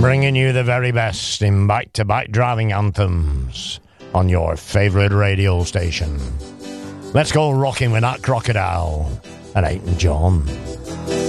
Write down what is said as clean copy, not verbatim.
Bringing you the very best in back-to-back driving anthems on your favourite radio station. Let's go rocking with that crocodile and Elton John.